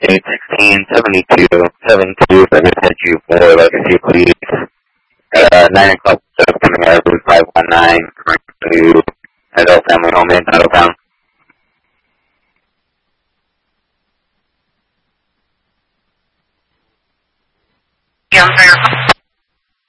816-7272, I just hit you for Legacy Police. 9 o'clock coming out of Route 519, to Adult Family Home in Titletown. Yeah,